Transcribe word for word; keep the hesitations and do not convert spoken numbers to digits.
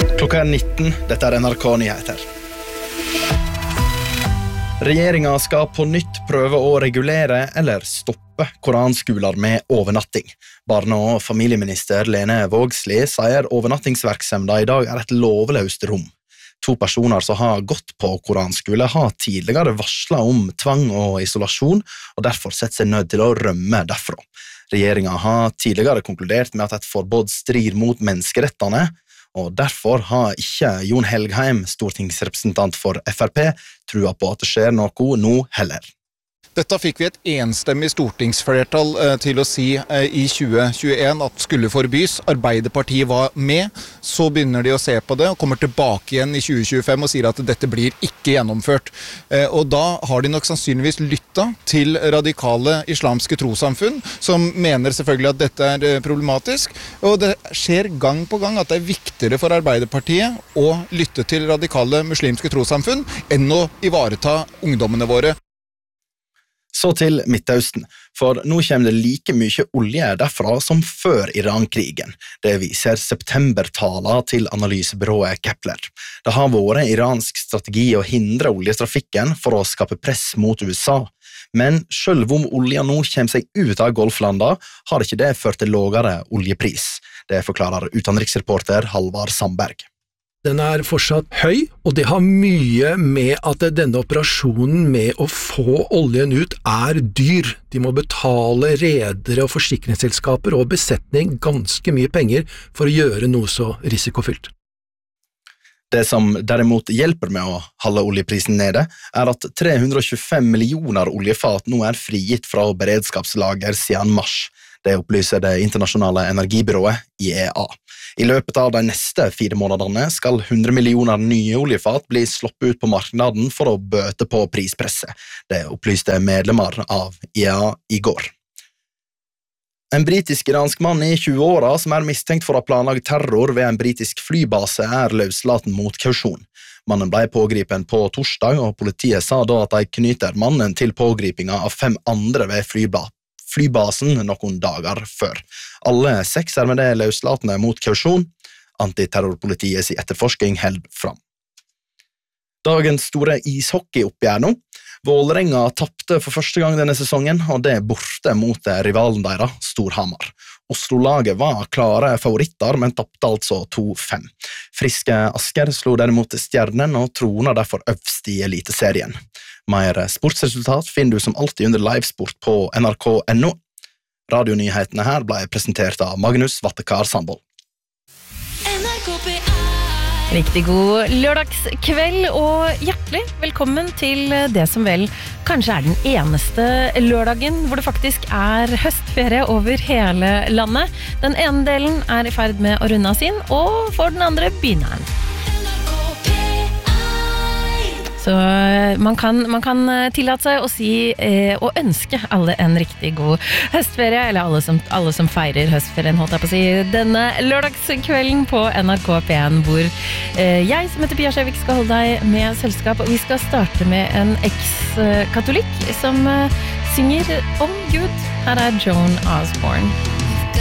Klokka er nitten, dette er N R K Nyheter. Regjeringen skal på nytt prøve å regulere eller stoppe koranskoler med overnatting. Barne- og familieminister Lene Vågslid sier overnattingsverksemda i dag er et lovløst rom. To personer som har gått på koranskole har tidligere varslet om tvang og isolasjon, og derfor sett seg nødt til å rømme derfra. Regjeringen har tidligere konkludert med at et forbud strir mot menneskerettene, og derfor har ikke Jon Helgheim, stortingsrepresentant for F R P, trua på at det skjer noe nå heller. Dette fikk vi et enstemmig stortingsflertall til å si i tjue tjueen at skulle forbys. Arbeiderpartiet var med, så begynner de å se på det og kommer tilbake igjen i tjue tjuefem og sier at dette blir ikke gjennomført. Og da har de nok sannsynligvis lyttet til radikale islamske trossamfunn, som mener selvfølgelig at dette er problematisk. Og det skjer gang på gang at det er viktigere for Arbeiderpartiet å lytte til radikale muslimske trossamfunn enn å ivareta ungdommene våre. Så til Midtøsten, for nå kommer det like mye olje derfra som før Iran-krigen. Det viser septembertaler til analysebyrået Kepler. Det har vært iransk strategi å hindre oljetrafikken for å skape press mot U S A. Men selv om olja nå kommer seg ut av Golflanda, har ikke det ført til lavere oljepris. Det forklarer utenriksreporter Halvard Sandberg. Den er fortsatt høy, og det har mye med at denne operasjonen med å få oljen ut er dyr. De må betale redere og forsikringsselskaper og besetning ganske mye penger for å gjøre noe så risikofylt. Det som derimot hjelper med å holde oljeprisen nede, er at tre hundre og tjuefem millioner oljefat nå er frigitt fra beredskapslager siden mars. Det opplyser det internasjonale energibyrået I E A. I løpet av de neste fire månedene skal hundre millioner nye oljefat bli sluppet ut på markedet for å bøte på prispresset. Det opplyste medlemmer av I E A i går. En britisk-iransk mann I tjue-åra som er mistenkt for å planlage terror ved en britisk flybase er løslaten mot kausjon. Mannen ble pågripen på torsdag, og politiet sa da at de knyter mannen til pågripinga av fem andre ved flybasen. flybasen noen dager før. Alle seks er med det løslatende mot kausjon. Antiterrorpolitiets etterforsking held fram. Dagens store ishockeyoppgjør nå. Vålerenga tappte for første gang denne sesongen, og det borte mot rivalen deres, Storhamar. Oslo-laget var klare favoritter, men tappte altså to fem. Friske Asker slo derimot Stjernen og troner derfor øvst I eliteserien. Mer sportsresultat finner du som alltid under livesport på N R K punktum no. Radionyhetene her ble presentert av Magnus Vattekar Sandvold. Riktig god lørdagskveld og hjertelig velkommen til det som vel kanskje er den eneste lørdagen hvor det faktisk er høstferie over hele landet. Den ene delen er I ferd med å runde av sin, og for den andre begynner den. Så man kan, man kan tillate seg å si eh, og ønske alle en riktig god høstferie, eller alle som, alle som feirer høstferien, holdt jeg på å si, denne lørdagskvelden på N R K P en, hvor eh, jeg som heter Pia Skjevik skal holde deg med selskap, og vi skal starte med en eks-katolikk som eh, synger om Gud. Her er Joan Osborne.